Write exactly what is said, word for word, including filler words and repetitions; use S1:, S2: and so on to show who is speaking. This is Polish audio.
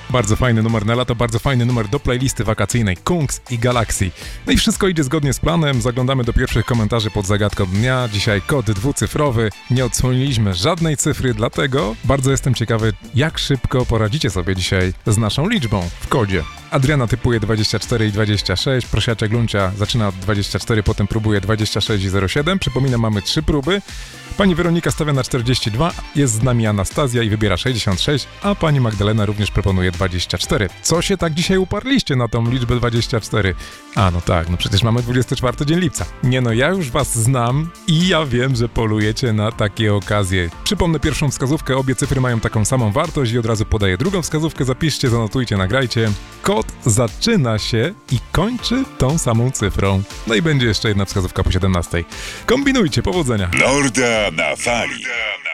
S1: Bardzo fajny numer na lato, bardzo fajny numer do playlisty wakacyjnej Kungs i Galaxy. No i wszystko idzie zgodnie z planem, zaglądamy do pierwszych komentarzy pod zagadką dnia. Dzisiaj kod dwucyfrowy, nie odsłoniliśmy żadnej cyfry, dlatego bardzo jestem ciekawy, jak szybko poradzicie sobie dzisiaj z naszą liczbą w kodzie. Adriana typuje dwadzieścia cztery i dwadzieścia sześć, Prosiaczek Luncia zaczyna od dwadzieścia cztery, potem próbuje dwadzieścia sześć i zero siedem. Przypominam, mamy trzy próby. Pani Weronika stawia na czterdzieści dwa, jest z nami Anastazja i wybiera sześćdziesiąt sześć, a pani Magdalena również proponuje dwadzieścia cztery. Co się tak dzisiaj uparliście na tą liczbę dwadzieścia cztery? A no tak, no przecież mamy dwudziesty czwarty dzień lipca. Nie no, ja już was znam i ja wiem, że polujecie na takie okazje. Przypomnę pierwszą wskazówkę, obie cyfry mają taką samą wartość i od razu podaję drugą wskazówkę, zapiszcie, zanotujcie, nagrajcie. Kod zaczyna się i kończy tą samą cyfrą. No i będzie jeszcze jedna wskazówka po siedemnastej. Kombinujcie, powodzenia!
S2: Norda na fali.